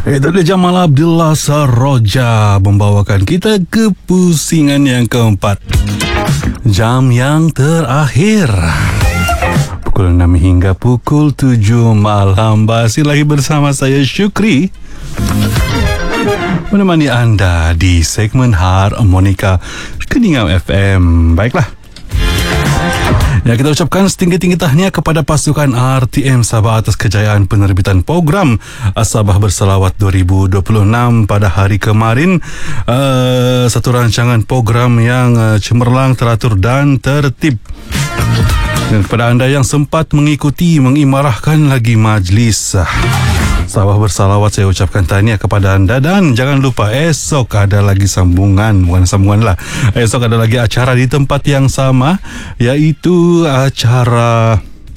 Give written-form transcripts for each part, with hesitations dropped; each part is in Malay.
Itu dia Jamal Abdullah Saroja membawakan kita ke pusingan yang keempat. Jam yang terakhir, pukul 6 hingga pukul 7 malam. Masih lagi bersama saya Syukri, menemani anda di segmen Harmonika Keningau FM. Baiklah, ya, kita ucapkan setinggi-tinggi tahniah kepada pasukan RTM Sabah atas kejayaan penerbitan program Sabah Bersalawat 2026 pada hari kemarin. Satu rancangan program yang cemerlang, teratur dan tertib. Dan kepada anda yang sempat mengikuti, mengimarahkan lagi majlis Sabah Bersalawat, saya ucapkan tahniah kepada anda. Dan jangan lupa, esok ada lagi sambungan, bukan sambungan lah, esok ada lagi acara di tempat yang sama, iaitu acara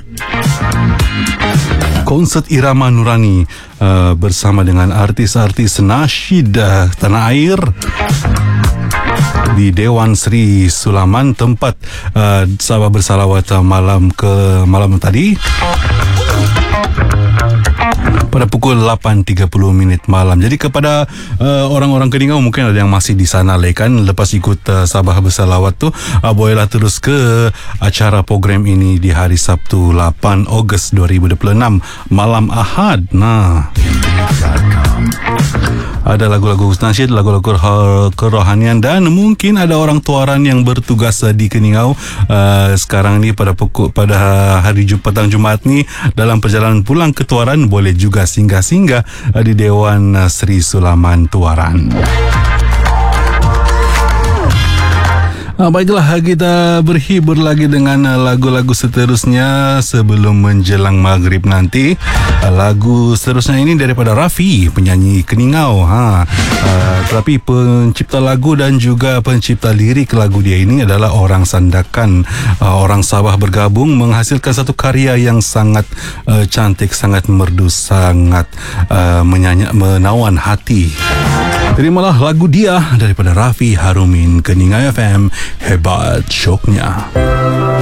konsert Irama Nurani bersama dengan artis-artis nasyid tanah air di Dewan Sri Sulaman, tempat Sabah Bersalawat malam tadi pada pukul 8.30 malam. Jadi kepada orang-orang Keningau, mungkin ada yang masih di sana kan, lepas ikut Sabah Bersalawat tu, bolehlah terus ke acara program ini di hari Sabtu 8 Ogos 2026 malam Ahad. Nah, ada lagu-lagu nasyid, lagu-lagu kerohanian, dan mungkin ada orang tuaran yang bertugas di Keningau sekarang ni pada hari petang Jumaat ni, dalam perjalanan pulang ke Tuaran, boleh juga singgah-singgah di Dewan Sri Sulaman Tuaran. Baiklah, kita berhibur lagi dengan lagu-lagu seterusnya sebelum menjelang maghrib nanti. Lagu seterusnya ini daripada Rafi, penyanyi Keningau. Tetapi pencipta lagu dan juga pencipta lirik lagu dia ini adalah orang Sandakan, orang Sabah bergabung menghasilkan satu karya yang sangat cantik, sangat merdu, sangat menawan hati. Terimalah lagu dia daripada Rafi Harumin, Keningau FM, hebat syoknya.